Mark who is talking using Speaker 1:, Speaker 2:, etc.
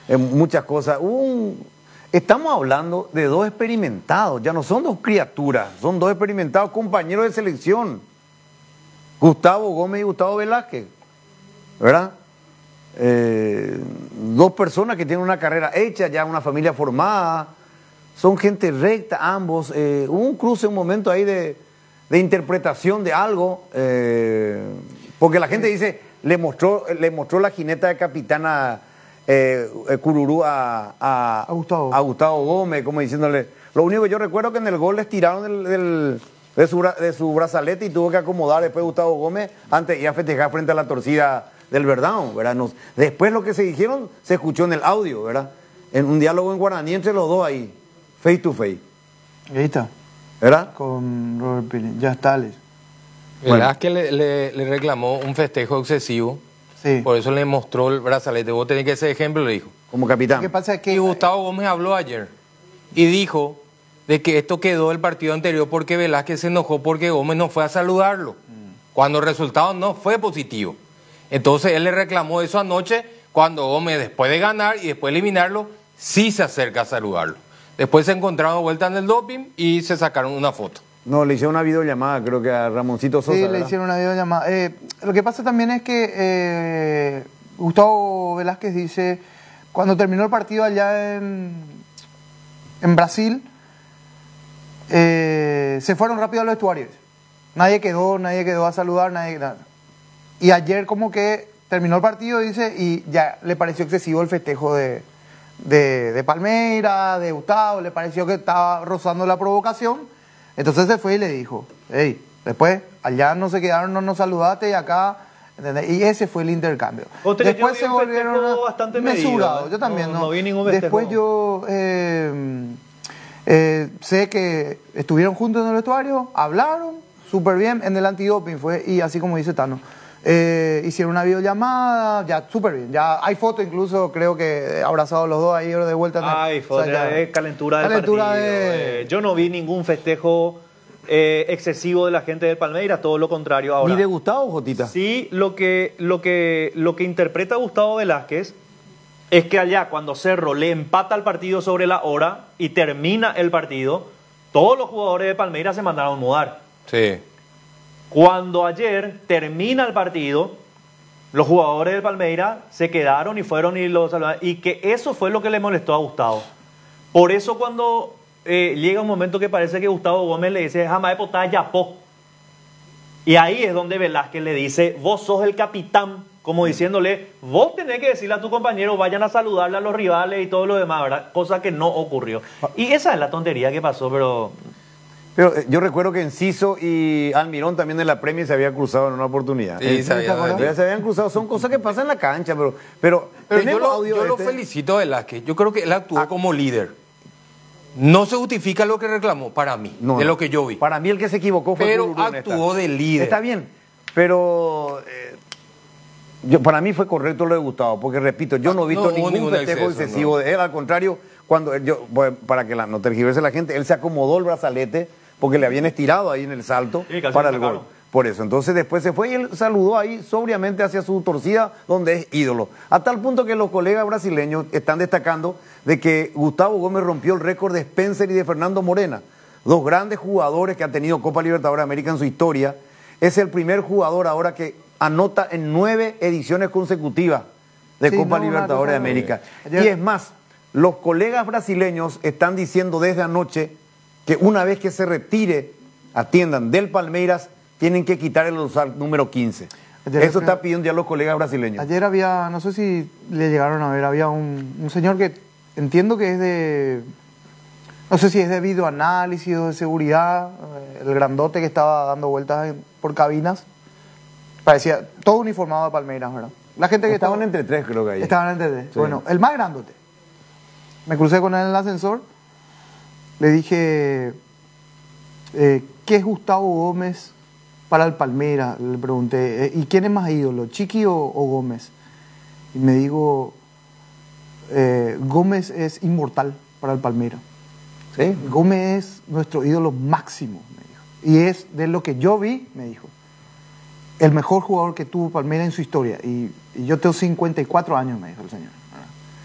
Speaker 1: muchas cosas. Estamos hablando de dos experimentados, ya no son dos criaturas, son dos experimentados compañeros de selección. Gustavo Gómez y Gustavo Velázquez, ¿verdad? Dos personas que tienen una carrera hecha, ya una familia formada, son gente recta ambos. Hubo un cruce, un momento ahí de interpretación de algo, porque la gente dice, le mostró la jineta de capitana Cururú a Gustavo Gómez, como diciéndole. Lo único que yo recuerdo que en el gol les tiraron de su brazalete y tuvo que acomodar después Gustavo Gómez antes de ir a festejar frente a la torcida del Verdão, ¿verdad? Después lo que se dijeron se escuchó en el audio, ¿verdad? En un diálogo en guaraní entre los dos ahí, face to face.
Speaker 2: Ahí está.
Speaker 1: ¿Verdad?
Speaker 2: Con Robert Pires, ya está, Alex.
Speaker 3: Velázquez le reclamó un festejo excesivo.
Speaker 2: Sí.
Speaker 3: Por eso le mostró el brazalete. Vos tenés que ese ejemplo, le dijo.
Speaker 1: Como capitán.
Speaker 2: ¿Qué pasa? Que
Speaker 3: Y Gustavo Gómez habló ayer y dijo de que esto quedó del partido anterior porque Velázquez se enojó porque Gómez no fue a saludarlo, cuando el resultado no fue positivo. Entonces él le reclamó eso anoche, cuando Gómez, después de ganar y después de eliminarlo, sí se acerca a saludarlo. Después se encontraron de vuelta en el doping y se sacaron una foto.
Speaker 1: No, le hicieron una videollamada, creo que a Ramoncito Sosa.
Speaker 2: Sí,
Speaker 1: ¿verdad?
Speaker 2: le hicieron una videollamada. Lo que pasa también es que Gustavo Velázquez dice, cuando terminó el partido allá en Brasil, se fueron rápido a los vestuarios. Nadie quedó a saludar, nada. Y ayer como que terminó el partido, dice, y ya le pareció excesivo el festejo de Palmeiras, de Gustavo, le pareció que estaba rozando la provocación. Entonces se fue y le dijo, hey, después allá no se quedaron, no nos saludaste y acá, ¿entendés? Y ese fue el intercambio. Después se volvieron
Speaker 4: bastante
Speaker 2: mesurados. Yo también
Speaker 4: no vi ningún festejo.
Speaker 2: Después yo sé que estuvieron juntos en el vestuario, hablaron súper bien en el antidoping fue, y así como dice Tano. Hicieron una videollamada, ya súper bien, ya hay fotos incluso, creo que abrazados los dos ahí de vuelta.
Speaker 4: Hay fotos, de calentura del
Speaker 2: calentura
Speaker 4: partido. Yo no vi ningún festejo excesivo de la gente del Palmeiras, todo lo contrario ahora.
Speaker 1: ¿Ni de Gustavo, Jotita?
Speaker 4: Sí, lo que interpreta Gustavo Velázquez es que allá cuando Cerro le empata el partido sobre la hora y termina el partido, todos los jugadores de Palmeiras se mandaron a mudar.
Speaker 3: Sí.
Speaker 4: Cuando ayer termina el partido, los jugadores del Palmeiras se quedaron y fueron y lo saludaron. Y que eso fue lo que le molestó a Gustavo. Por eso cuando llega un momento que parece que Gustavo Gómez le dice, jamás potá yapó. Y ahí es donde Velázquez le dice, vos sos el capitán, como diciéndole, vos tenés que decirle a tus compañeros, vayan a saludarle a los rivales y todo lo demás, ¿verdad? Cosa que no ocurrió. Y esa es la tontería que pasó, pero
Speaker 1: yo recuerdo que Enciso y Almirón también en la Premier se habían cruzado en una oportunidad.
Speaker 3: Sí,
Speaker 1: Se habían cruzado, son cosas que pasan en la cancha, pero
Speaker 3: yo lo felicito a Velázquez. Yo creo que él actuó como líder. No se justifica lo que reclamó, para mí, de lo que yo vi.
Speaker 1: Para mí el que se equivocó fue
Speaker 3: Pero actuó de líder.
Speaker 1: Está bien, pero para mí fue correcto lo de Gustavo, porque repito, yo no he visto ningún festejo excesivo de él. Al contrario, para que no tergiverse la gente, él se acomodó el brazalete porque le habían estirado ahí en el salto para el gol. Por eso, entonces después se fue y él saludó ahí sobriamente hacia su torcida, donde es ídolo. A tal punto que los colegas brasileños están destacando de que Gustavo Gómez rompió el récord de Spencer y de Fernando Morena, dos grandes jugadores que han tenido Copa Libertadores de América en su historia. Es el primer jugador ahora que anota en 9 ediciones consecutivas de Copa Libertadores de América. Y es más, los colegas brasileños están diciendo desde anoche que una vez que se retire, atiendan, del Palmeiras, tienen que quitar el dorsal número 15. Eso está pidiendo ya los colegas brasileños.
Speaker 2: Ayer había, no sé si le llegaron a ver, había un señor que entiendo que es de, no sé si es de videoanálisis o de seguridad, el grandote que estaba dando vueltas por cabinas, parecía todo uniformado de Palmeiras, ¿verdad? La gente que
Speaker 1: estaban entre tres, creo que ahí.
Speaker 2: Estaban entre tres. Sí. Bueno, el más grandote. Me crucé con él en el ascensor, le dije, ¿qué es Gustavo Gómez para el Palmeiras? Le pregunté, ¿y quién es más ídolo, Chiqui o Gómez? Y me dijo, Gómez es inmortal para el Palmeiras. ¿Sí? Gómez es nuestro ídolo máximo, me dijo. Y es de lo que yo vi, me dijo, el mejor jugador que tuvo Palmeiras en su historia. Y yo tengo 54 años, me dijo el señor.